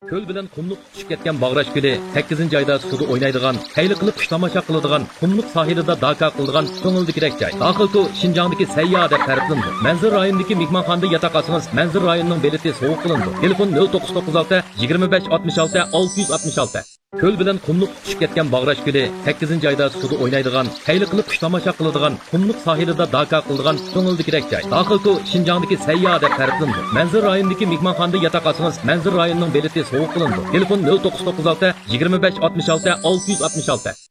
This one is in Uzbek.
Ko'l bilan qumliq tushib ketgan Bag'rash ko'li 8 oyda suvda o'ynaydigan, hayli qilib qush tomosha qiladigan, qumliq sohilida daka qiladigan ko'ngildikirek joy. Daxilku Şinjandagi sayyoh deb ta'riflandi. Manzil rayonidagi mehmonxonada yotoq olsangiz, Manzil rayonining beleti sovuq qilindi. Telefon 0996 25 66 666. Ko'l bilan qumliq tushib ketgan Bag'rash ko'li 8 oyda suvda o'ynaydigan, hayli qilib qush tomosha qiladigan, qumliq sohilida daka qiladigan ko'ngildikirek joy. Daxilku Şinjandagi sayyoh deb ta'riflandi. Manzil rayonidagi mehmonxonada yotoq olsangiz, Manzil rayonining beleti sovuq qilindi. Telefon 0996 25 66 666.